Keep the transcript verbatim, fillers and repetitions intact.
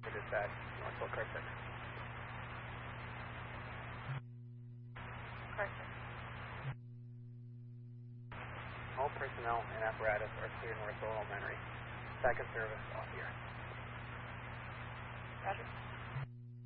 Dispatch, Northville Car six. Car six. All personnel and apparatus are clear Northville Elementary. Second service off here. Roger.